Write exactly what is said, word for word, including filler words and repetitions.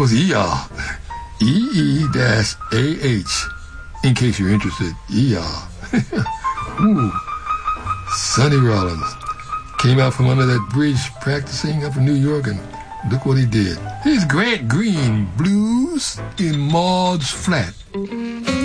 was E R. E E A H. In case you're interested, E R. Ooh. Sonny Rollins came out from under that bridge practicing up in New York, and look what he did. Here's Grant Green, Blues in Maud's Flat.